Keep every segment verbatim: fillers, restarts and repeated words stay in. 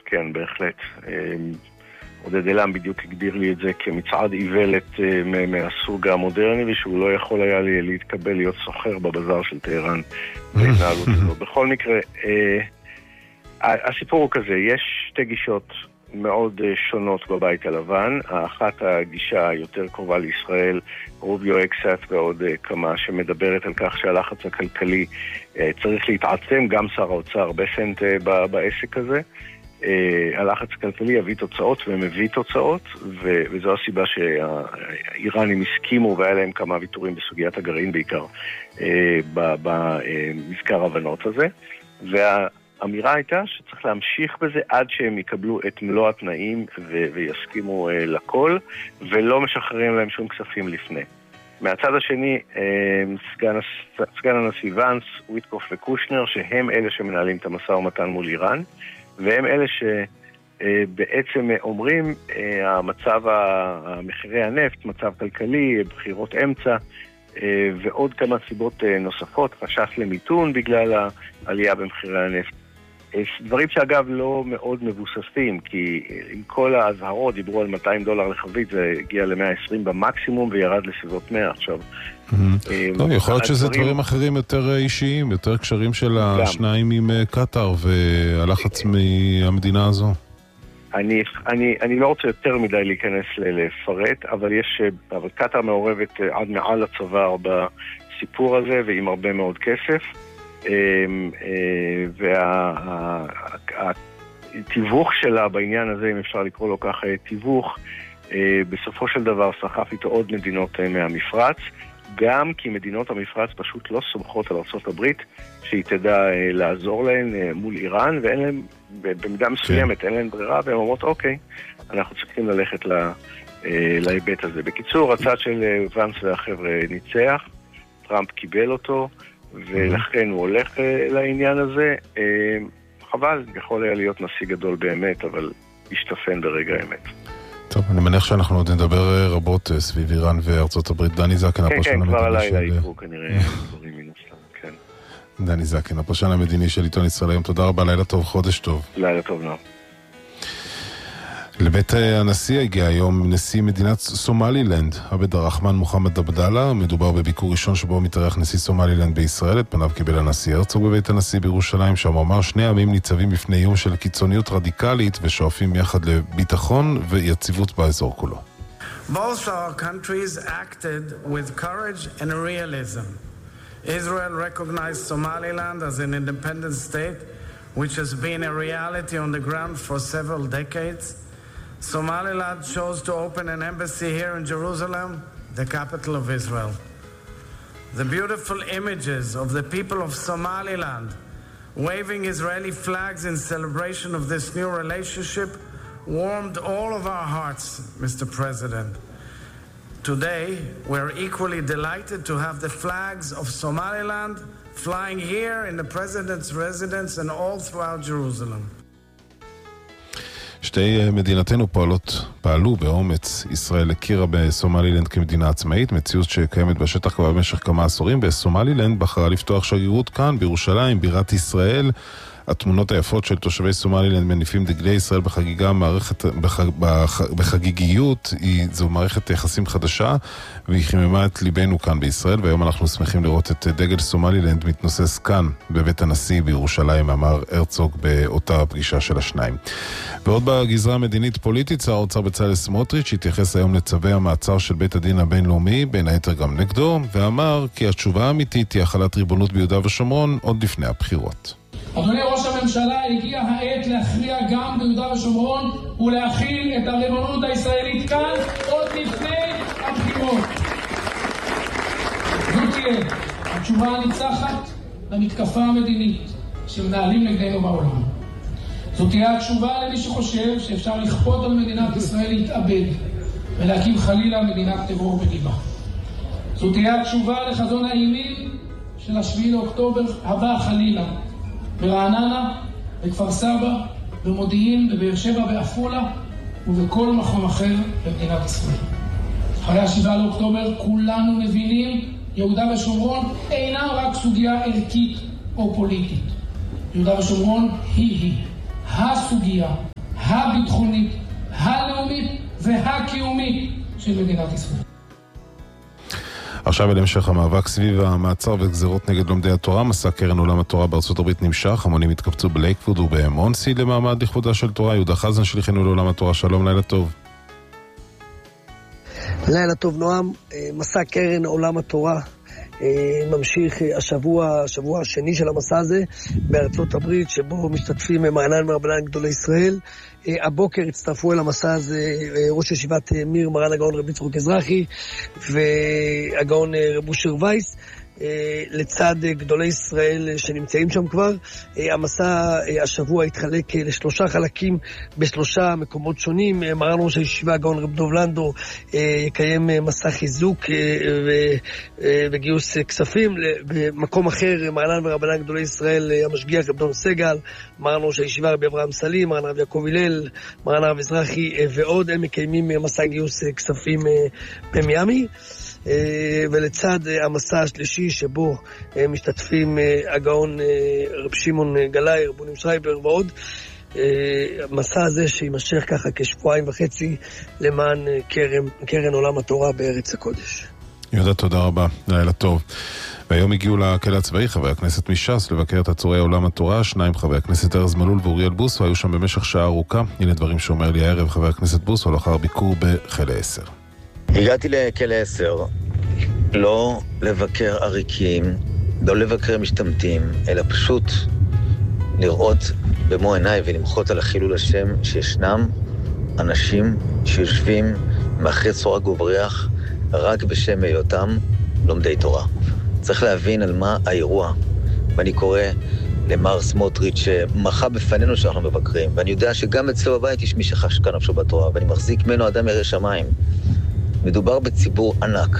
כן, בהחלט. עודד אילם בדיוק הגדיר לי את זה כמצעד איוולת מהסוג המודרני, ושהוא לא יכול היה לי להתקבל להיות סוחר בבזאר של טהרן בהתנהלות הזו. בכל מקרה, הסיפור הוא כזה, יש שתי גישות מאוד שונות בבית הלבן. האחת, הגישה היותר קרובה לישראל, רוביו אקסט ועוד כמה, שמדברת על כך שהלחץ הכלכלי צריך להתעצם, גם שר האוצר בסנט בעסק הזה. הלחץ הכלכלי יביא תוצאות ומביא תוצאות, וזו הסיבה שהאיראנים הסכימו והיה להם כמה ויתורים בסוגיית הגרעין בעיקר במזכר הבנות הזה. והאמירה הייתה שצריך להמשיך בזה עד שהם יקבלו את מלוא התנאים ו- ויסכימו לכל, ולא משחררים להם שום כספים לפני. מהצד השני, סגן, סגן הנשיא ואנס, וויטקוף וקושנר, שהם אלה שמנהלים את המשא ומתן מול איראן, והם אלה שבעצם אומרים, המצב, המחירי הנפט, מצב כלכלי, בחירות אמצע, ועוד כמה סיבות נוספות, חשש למיתון בגלל העלייה במחירי הנפט. דברים שאגב לא מאוד מבוססים, כי עם כל ההזהרות דיברו על מאתיים דולר לחבית, זה הגיע ל-מאה ועשרים במקסימום וירד לסביבות מאה עכשיו. טוב, יכול להיות שזה דברים אחרים יותר אישיים, יותר קשרים של השניים עם קטר והלחץ מהמדינה הזו. אני, אני, אני לא רוצה יותר מדי להיכנס לפרט, אבל יש, אבל קטר מעורבת עד מעל הצוואר בסיפור הזה ועם הרבה מאוד כסף. והתיווך שלה בעניין הזה, אם אפשר לקרוא לו כך תיווך, בסופו של דבר סחף איתו עוד מדינות מהמפרץ, גם כי מדינות המפרץ פשוט לא סומכות על ארצות הברית שהיא תדע לעזור להן מול איראן, ואין להן, במידה מסוימת, אין להן ברירה, והן אומרות, אוקיי, אנחנו צריכים ללכת להיבט הזה. בקיצור, הצד של ואנס והחבר'ה ניצח, טראמפ קיבל אותו, ולכן הוא הולך לעניין הזה. חבל, יכול היה להיות נשיא גדול באמת, אבל השתפן ברגע האמת. טוב, אני מניח שאנחנו עוד נדבר רבות סביב איראן וארצות הברית. דני זקן, הפרשן המדיני של... כן, כן, כבר הלילה יקרו כנראה דברים מן הסתם, כן. דני זקן, הפרשן המדיני של עיתון ישראל היום. תודה רבה, לילה טוב, חודש טוב. לילה טוב, נאו. לבית הנשיא הגיע היום נשיא מדינת סומלילנד, עבד הרחמן מוחמד עבדאללה. מדובר בביקור ראשון שבו מתארח נשיא סומלילנד בישראל. את פניו קיבל הנשיא הרצוג בבית הנשיא בירושלים, שם אמר שני העמים ניצבים בפני איום של קיצוניות רדיקלית ושואפים יחד לביטחון ויציבות באזור כולו. Both our countries acted with courage and realism. Israel recognized Somaliland as an independent state, which has been a reality on the ground for several decades. Somaliland chose to open an embassy here in Jerusalem, the capital of Israel. The beautiful images of the people of Somaliland waving Israeli flags in celebration of this new relationship warmed all of our hearts, Mister President. Today, we're equally delighted to have the flags of Somaliland flying here in the President's residence and all throughout Jerusalem. שתי מדינתנו פועלות, פעלו באומץ. ישראל הכירה בסומלילנד כמדינה עצמאית, מציאות שקיימת בשטח כבר במשך כמה עשורים, וסומלילנד בחרה לפתוח שגרירות כאן בירושלים, בירת ישראל. התמונות היפות של תושבי סומלילנד מניפים דגלי ישראל בחגיגה, מערכת, בחג, בח, בחגיגיות. היא, זו מערכת יחסים חדשה, והיא חיממה את ליבנו כאן בישראל, והיום אנחנו שמחים לראות את דגל סומלילנד מתנוסס כאן בבית הנשיא בירושלים, אמר הרצוג באותה הפגישה של השניים. ועוד בגזרה המדינית פוליטית, שר האוצר בצלאל סמוטריץ' התייחס היום לצווי המעצר של בית הדין הבינלאומי, בין היתר גם נגדו, ואמר כי התשובה האמיתית היא החלת ריבונות ביהודה ושומרון עוד לפני הבחירות. אדוני ראש הממשלה, הגיע העת להכריע גם ביהודה ושומרון ולהכיל את הריבונות הישראלית כאן עוד לפני הבחירות. זו תהיה התשובה הניצחת למתקפה המדינית שמנהלים נגדנו בעולם. זו תהיה התשובה למי שחושב שאפשר לכפות על מדינת ישראל להתאבד ולהקים חלילה מדינת טרור בליבה. זו תהיה התשובה לחזון האימים של השביעי לאוקטובר הבא חלילה. ברעננה, בכפר סבא, במודיעין, בבאר שבע, בעפולה ובכל מקום אחר במדינת ישראל. אחרי השבעה לאוקטובר כולנו מבינים, יהודה ושומרון אינה רק סוגיה ערכית או פוליטית. יהודה ושומרון היא היא הסוגיה הביטחונית, הלאומית והקיומית של מדינת ישראל. עכשיו אל המשך המאבק סביב המעצר וגזרות נגד לומדי התורה. מסע קרן עולם התורה בארצות הברית נמשך, המונים התקבצו בלייקווד ובמונסי למעמד לכבודה של תורה. יהודה חזן שליחנו לעולם התורה, שלום, לילה טוב. לילה טוב נועם. מסע קרן עולם התורה ממשיך השבוע, השבוע השני של המסע הזה בארצות הברית, שבו משתתפים מרנן מרבנן גדולי ישראל. הבוקר הצטרפו אל המסע הזה ראש ישיבת מיר מרן הגאון רבי יצחק אזרחי והגאון רב אושר וייס, לצד גדולי ישראל שנמצאים שם כבר. המסע השבוע התחלק לשלושה חלקים בשלושה מקומות שונים. מרן ראש הישיבה הגאון רב דוב לנדו יקיים מסע חיזוק וגיוס כספים. במקום אחר מרנן ורבנן גדולי ישראל המשגיח רב דון סגל, מרן ראש הישיבה רבי אברהם סלים, מרן רב יעקב הלל, מרן הרב אזרחי ועוד, הם מקיימים מסע גיוס כספים במיאמי. ולצד המסע השלישי שבו משתתפים הגאון רב שמעון גלאי, רבונים שרייבר ועוד, המסע הזה שימשך ככה כשבועיים וחצי למען קרן, קרן עולם התורה בארץ הקודש. יהודה, תודה רבה, לילה טוב. והיום הגיעו לכלא הצבאי חברי הכנסת מש"ס לבקר את עצורי עולם התורה. שניים, חברי הכנסת ארז מלול ואוריאל בוסו, היו שם במשך שעה ארוכה. הנה דברים שאומר לי הערב חבר הכנסת בוסו לאחר ביקור בכלא עשר. הגעתי לכלא עשר, לא לבקר עריקים, לא לבקר משתמטים, אלא פשוט לראות במו עיניי ולמחות על החילול השם שישנם אנשים שיושבים מאחורי סורג ובריח רק בשם היותם לומדי תורה. צריך להבין על מה האירוע, ואני קורא למר סמוטריץ' שמחה בפנינו שאנחנו מבקרים, ואני יודע שגם אצלו בבית יש מי שחשקה נפשו בתורה, ואני מחזיק ממנו אדם ירא שמיים. מדובר בציבור ענק,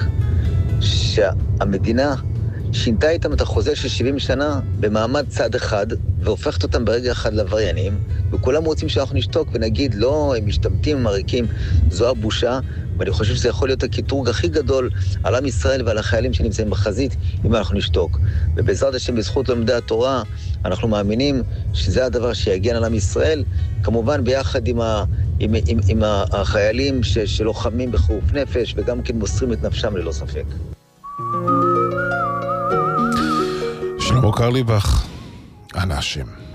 שהמדינה שינתה איתם את החוזה של שבעים שנה במעמד צד אחד, והופכת אותם ברגע אחד לעבריינים, וכולם רוצים שאנחנו נשתוק ונגיד, לא, הם משתמטים, הם עריקים, זו הבושה, ואני חושב שזה יכול להיות הקטרוג הכי גדול על עם ישראל ועל החיילים שנמצאים בחזית, אם אנחנו נשתוק. ובעזרת השם, בזכות לומדי התורה, אנחנו מאמינים שזה הדבר שיגן על עם ישראל, כמובן ביחד עם, ה, עם, עם, עם החיילים ש, שלוחמים בחירוף נפש, וגם כן מוסרים את נפשם ללא ספק. שלמה קרליבך, אנא השם.